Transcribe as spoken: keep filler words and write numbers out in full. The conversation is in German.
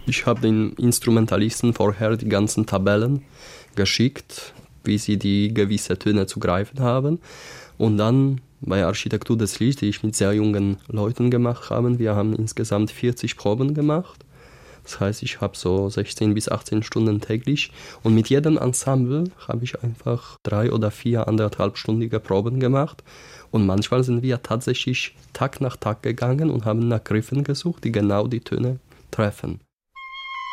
Ich habe den Instrumentalisten vorher die ganzen Tabellen geschickt, wie sie die gewisse Töne zu greifen haben. Und dann bei Architektur des Lichts, die ich mit sehr jungen Leuten gemacht habe, wir haben insgesamt vierzig Proben gemacht. Das heißt, ich habe so sechzehn bis achtzehn Stunden täglich. Und mit jedem Ensemble habe ich einfach drei oder vier anderthalbstündige Proben gemacht. Und manchmal sind wir tatsächlich Tag nach Tag gegangen und haben nach Griffen gesucht, die genau die Töne treffen.